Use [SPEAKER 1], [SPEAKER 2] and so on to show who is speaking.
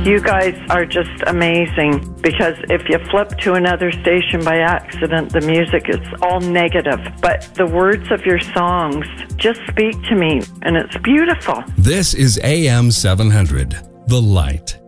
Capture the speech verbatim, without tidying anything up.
[SPEAKER 1] You guys are just amazing, because if you flip to another station by accident, the music is all negative. But the words of your songs just speak to me, and it's beautiful.
[SPEAKER 2] This is A M seven hundred, The Light.